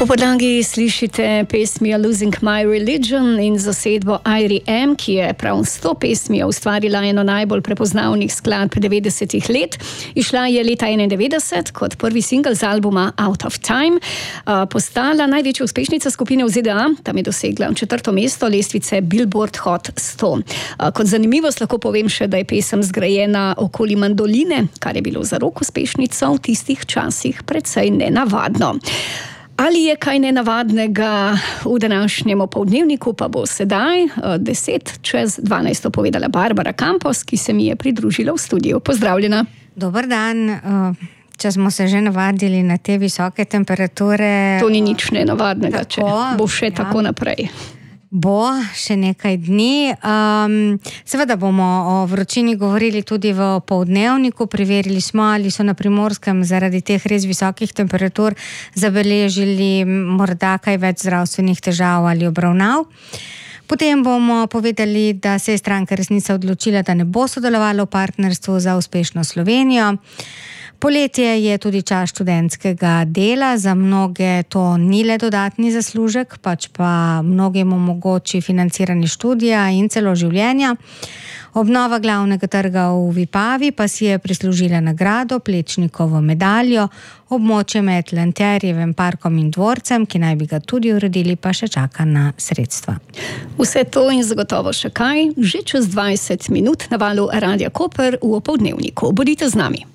Po podlagi slišite pesmi Losing My Religion in zasedbo I.R.E.M., ki je prav s to pesmijo ustvarila eno najbolj prepoznavnih skladb 90-ih let. Išla je leta 1991 kot prvi singl z albuma Out of Time. Postala največja uspešnica skupine v ZDA, tam je dosegla 4. mesto lestvice Billboard Hot 100. Kot zanimivost lahko povem še, da je pesem zgrajena okoli mandoline, kar je bilo za rock uspešnico v tistih časih precej nenavadno. Ali je kaj nenavadnega v današnjem opoldnevniku, pa bo sedaj 10:12 povedala Barbara Campos, ki se mi je pridružila v studiu. Pozdravljena. Dober dan. Če smo se že navadili na te visoke temperature... To ni nič nenavadnega, če bo še tako naprej. Bo še nekaj dni. Seveda bomo o vročini govorili tudi v opoldnevniku. Preverili smo, ali so na Primorskem zaradi teh res visokih temperatur zabeležili morda kaj več zdravstvenih težav ali obravnav. Potem bomo povedali, da se je stranka Resnica odločila, da ne bo sodelovala v partnerstvu za uspešno Slovenijo. Poletje je tudi čas študentskega dela, za mnoge to ni le dodatni zaslužek, pač pa mnogim omogoči financiranje študija in celo življenja. Obnova glavnega trga v Vipavi pa si je prislužila nagrado, Plečnikovo medaljo, območje med Lantjerjevim parkom in dvorcem, ki naj bi ga tudi uredili, pa še čaka na sredstva. Vse to in zagotovo še kaj, že čez 20 minut na valu Radia Koper v opoldnevniku. Bodite z nami.